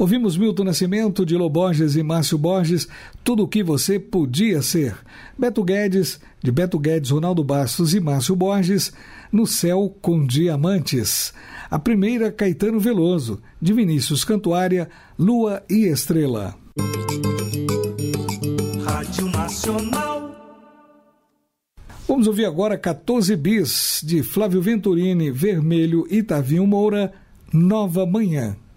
Ouvimos Milton Nascimento, Dilo Borges e Márcio Borges, Tudo o que Você Podia Ser. Beto Guedes, de Beto Guedes, Ronaldo Bastos e Márcio Borges, No Céu com Diamantes. A primeira, Caetano Veloso, de Vinícius Cantuária, Lua e Estrela. Rádio Nacional. Vamos ouvir agora 14 Bis, de Flávio Venturini, Vermelho e Tavinho Moura, Nova Manhã.